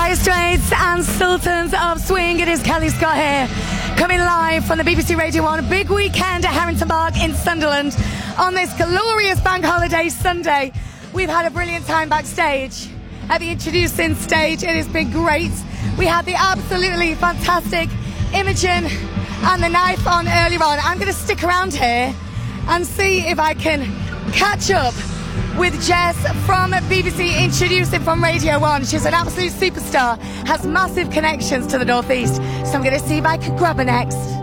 Dire Straits and Sultans of Swing. It is Kelly Scott here, coming live from the BBC Radio 1 big weekend at Harrington Park in Sunderland on this glorious bank holiday Sunday. We've had a brilliant time backstage at the introducing stage. It has been great. We had the absolutely fantastic Imogen and the Knife on earlier on. I'm going to stick around here and see if I can catch up with Jess from BBC Introducing from Radio 1. She's an absolute superstar, has massive connections to the North East, so I'm going to see if I can grab her next.